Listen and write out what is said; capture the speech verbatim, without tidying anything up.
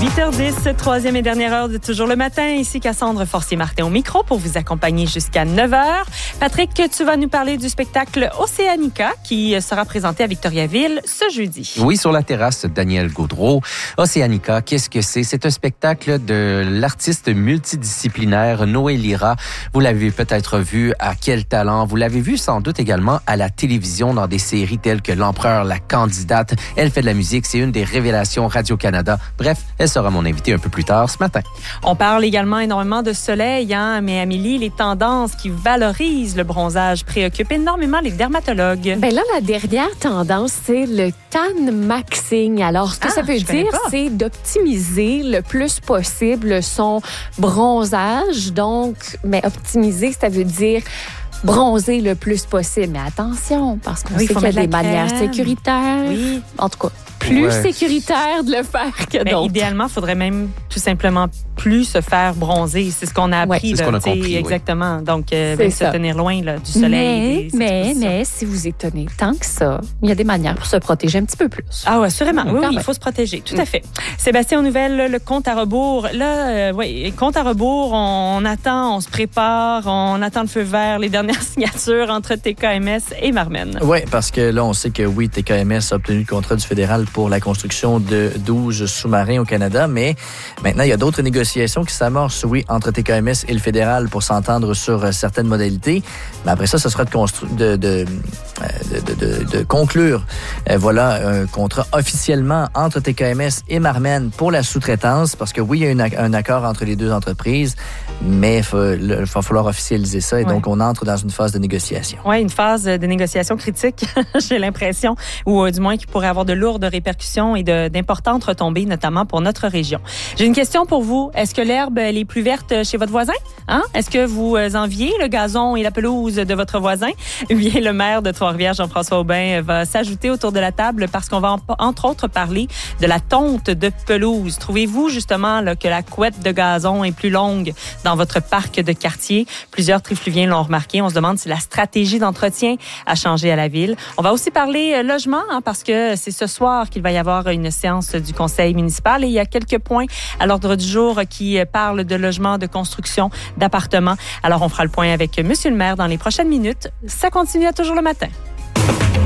huit heures dix, troisième et dernière heure de Toujours le matin. Ici Cassandre Forcier-Martin au micro pour vous accompagner jusqu'à neuf heures. Patrick, tu vas nous parler du spectacle Océanica qui sera présenté à Victoriaville ce jeudi. Oui, sur la terrasse Daniel Gaudreau. Océanica, qu'est-ce que c'est? C'est un spectacle de l'artiste multidisciplinaire Noé Lira. Vous l'avez peut-être vu à Quel talent. Vous l'avez vu sans doute également à la télévision dans des séries telles que L'Empereur, La Candidate. Elle fait de la musique. C'est une des révélations Radio-Canada. Bref, elle sera mon invitée un peu plus tard ce matin. On parle également énormément de soleil, hein, mais Amélie, les tendances qui valorisent le bronzage préoccupent énormément les dermatologues. Ben là, la dernière tendance, c'est le tan maxing. Alors, ce que ah, ça veut dire, c'est d'optimiser le plus possible son bronzage. Donc, mais optimiser, ça veut dire bronzer le plus possible. Mais attention, parce qu'on oui, sait qu'il y a des manières crème. sécuritaires. Oui. En tout cas, plus ouais. sécuritaire de le faire que ben, d'autres. idéalement, il faudrait même tout simplement plus se faire bronzer. C'est ce qu'on a appris. Ouais, c'est ce qu'on a compris, exactement. oui. Donc, euh, ben, se tenir loin là, du soleil. Mais, des, mais, mais, si vous y tenez tant que ça, il y a des manières pour se protéger un petit peu plus. Ah oui, assurément. Oui, oui, oui, il faut se protéger. Tout à fait. Sébastien, aux nouvelles, le compte à rebours. Là, euh, oui, compte à rebours, on, on attend, on se prépare, on attend le feu vert, les dernières signatures entre T K M S et Marmen. Oui, parce que là, on sait que oui, T K M S a obtenu le contrat du fédéral pour la construction de douze sous-marins au Canada, mais maintenant, il y a d'autres négociations qui s'amorcent, oui, entre T K M S et le fédéral pour s'entendre sur euh, certaines modalités. Mais après ça, ce sera de, constru- de, de, de, de, de, de conclure, euh, voilà, un contrat officiellement entre T K M S et Marmen pour la sous-traitance, parce que oui, il y a une, un accord entre les deux entreprises, mais il va falloir officialiser ça, et ouais. donc on entre dans une phase de négociation. Oui, une phase de négociation critique, j'ai l'impression, ou euh, du moins qui pourrait avoir de lourdes répercussions et de, d'importantes retombées, notamment pour notre région. J'ai une question pour vous. Est-ce que l'herbe elle est plus verte chez votre voisin? Hein? Est-ce que vous enviez le gazon et la pelouse de votre voisin? Eh bien, le maire de Trois-Rivières, Jean-François Aubin, va s'ajouter autour de la table parce qu'on va, entre autres, parler de la tonte de pelouse. Trouvez-vous, justement, là, que la couette de gazon est plus longue dans votre parc de quartier? Plusieurs trifluviens l'ont remarqué. On se demande si la stratégie d'entretien a changé à la ville. On va aussi parler euh, logement, hein, parce que c'est ce soir qu'il va y avoir une séance du conseil municipal et il y a quelques points à l'ordre du jour qui parlent de logement, de construction, d'appartements. Alors, on fera le point avec monsieur le maire dans les prochaines minutes. Ça continue à Toujours le matin.